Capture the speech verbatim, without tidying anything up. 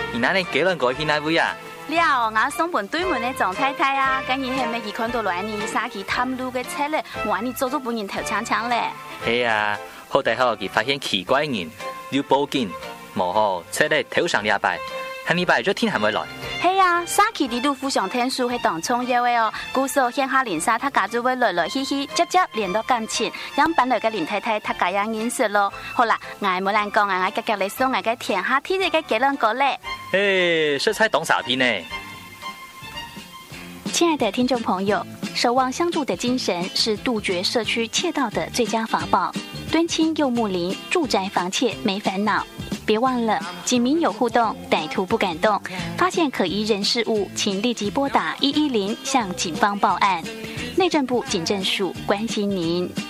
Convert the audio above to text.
你哪里给人过去那位啊？ 了，我送本对门的总太太啊，今日还没去看到来你杀去探路的车嘞，我你做做本人头抢抢嘞。 係啊，好大好佢發現奇怪人，要報警，冇好車咧頭上禮拜，下禮拜咗天係咪來？ 係啊，殺去啲都互相聽書係當創業嘅哦，故事獻下連沙，他家就會來來去去，接接聯絡感情，讓本來嘅連太太他家樣認識咯。好啦，我冇人講啊，我格格嚟送我嘅天下天嘅幾兩個咧。 誒，色彩懂傻片呢？ 親愛的聽眾朋友，守望相助的精神是杜絕社區竊盜的最佳法寶。敦親又睦鄰，住宅防竊沒煩惱。別忘了，警民有互動，歹徒不敢動。發現可疑人事物，請立即撥打一一零向警方報案。內政部警政署關心您。